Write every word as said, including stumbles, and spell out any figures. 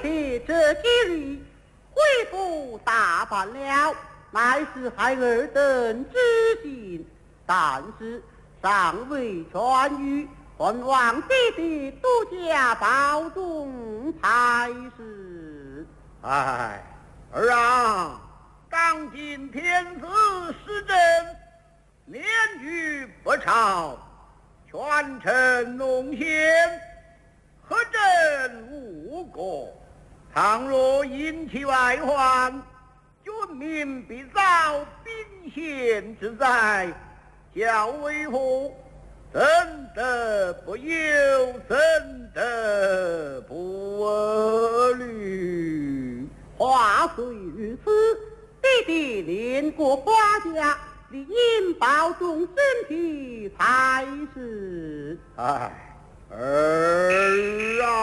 弟这几日恢复打扮了，乃是孩儿等之心，但是尚未痊愈，还望弟弟多加保重才是。 哎，儿啊，当今天子时政，年逾不超，权臣弄贤，何朕无过？倘若引起外患，军民必遭兵险之灾，教为何？怎得不忧？怎得不虑？ 话虽如此，弟弟年过花甲，理应保重身体才是。 哎，儿啊！